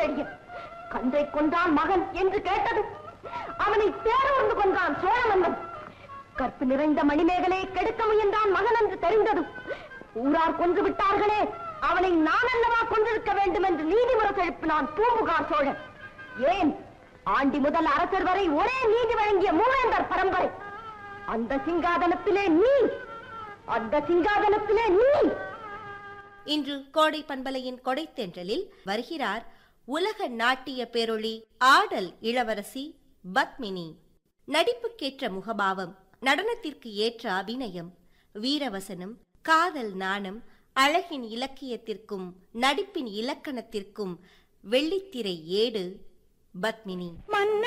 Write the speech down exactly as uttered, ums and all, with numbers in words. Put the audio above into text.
காக்கேடியன். கன்றை கொன்றான் மகன் என்று கேட்டது. அவனை தேர்ந்து கொன்றான் சோழ மன்னன். கற்பு நிறைந்த மணிமேகலை கெடுக்க முயன்றான் மகன் என்று தெரிந்ததும் ஊரார் கொன்று விட்டார்களே, அவனை நான் அல்லவா கொண்டிருக்க வேண்டும் என்று நீதிமுறை எழுப்பினான் பூம்புகார் சோழன். ஏன், ஆண்டி முதல் அரசர் வரை ஒரே நீதி வழங்கிய மூவேந்தர் பரம்பரை. அந்த சிங்காதனத்திலே நீ அந்த சிங்காதனத்திலே நீ இன்று கோடை பண்பலையின் கொடைத்தென்றலில் வருகிறார் உலக நாட்டிய பேரொளி ஆடல் இளவரசி பத்மினி. நடிப்புக்கேற்ற முகபாவம், நடனத்திற்கு ஏற்ற அபிநயம், வீரவசனம், காதல் நாணம், அழகின் இலக்கியத்திற்கும் நடிப்பின் இலக்கணத்திற்கும் வெள்ளித்திரை ஏடு பத்மினி.